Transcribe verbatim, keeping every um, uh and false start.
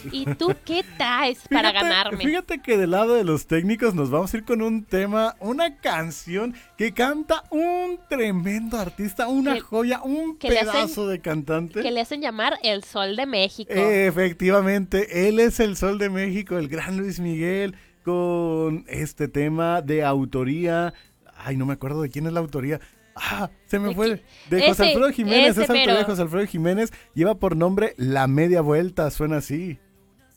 ¿Y tú qué traes para Fíjate, ganarme? fíjate que del lado de los técnicos nos vamos a ir con un tema, una canción que canta un tremendo artista, una Que- joya, un que le hacen- pedazo de cantante. Que le hacen llamar el Sol de México. Efectivamente, él es el Sol de México, el gran Luis Miguel, con este tema de autoría. Ay, no me acuerdo de quién es la autoría. Ah, se me ¿De fue. qui- De José ese- Alfredo Jiménez, ese es autoría de mero. José Alfredo Jiménez. Lleva por nombre La Media Vuelta, suena así.